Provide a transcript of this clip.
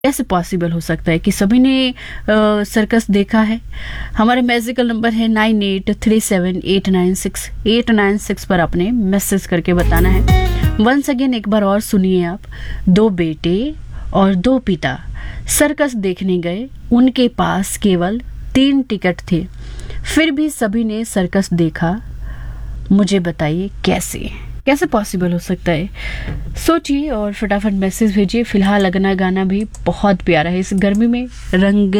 कैसे पॉसिबल हो सकता है कि सभी ने सर्कस देखा है? हमारे मैजिकल नंबर है 9837896896 पर आपने मैसेज करके बताना है। वंस अगेन एक बार और सुनिए आप। 2 बेटे और 2 पिता सर्कस देखने गए। उनके पास केवल 3 टिकट थे, फिर भी सभी ने सर्कस देखा। मुझे बताइए कैसे पॉसिबल हो सकता है? सोचिए और फटाफट मैसेज भेजिए। फिलहाल अगला गाना भी बहुत प्यारा है। इस गर्मी में रंग